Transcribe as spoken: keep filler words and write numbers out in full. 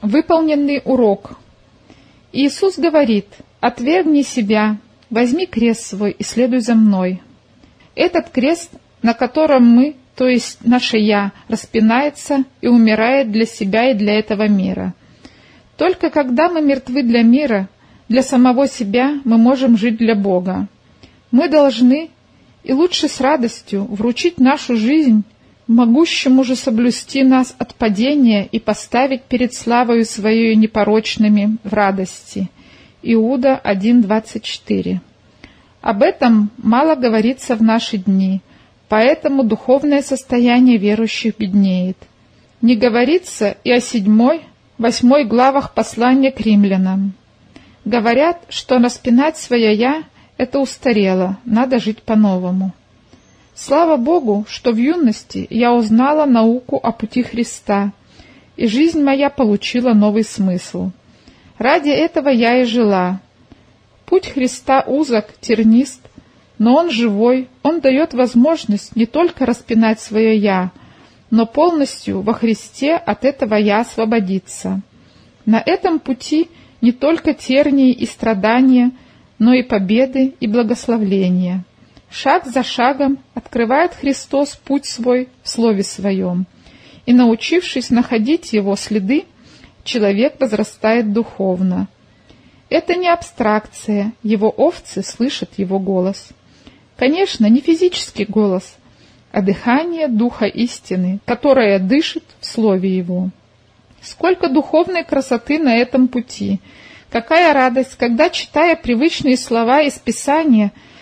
Выполненный урок. Иисус говорит: «Отвергни себя, возьми крест свой и следуй за мной». Этот крест, на котором мы, то есть наше «я», распинается и умирает для себя и для этого мира. Только когда мы мертвы для мира, для самого себя, мы можем жить для Бога. Мы должны, и лучше с радостью, вручить нашу жизнь могущему же соблюсти нас от падения и поставить перед славою Своею непорочными в радости. Иуда один двадцать четыре. Об этом мало говорится в наши дни, поэтому духовное состояние верующих беднеет. Не говорится и о седьмой, восьмой главах послания к римлянам. Говорят, что распинать свое «я» — это устарело, надо жить по-новому. Слава Богу, что в юности я узнала науку о пути Христа, и жизнь моя получила новый смысл. Ради этого я и жила. Путь Христа узок, тернист, но Он живой, Он дает возможность не только распинать свое «я», но полностью во Христе от этого «я» освободиться. На этом пути не только тернии и страдания, но и победы и благословления. Шаг за шагом открывает Христос путь свой в Слове Своем, и, научившись находить Его следы, человек возрастает духовно. Это не абстракция, Его овцы слышат Его голос. Конечно, не физический голос, а дыхание Духа истины, которое дышит в Слове Его. Сколько духовной красоты на этом пути! Какая радость, когда, читая привычные слова из Писания,